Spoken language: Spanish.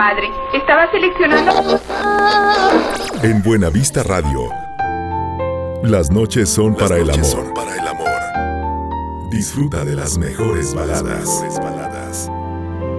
madre. Estaba seleccionando... En Buenavista Radio, las noches son para el amor. Disfruta de las mejores baladas.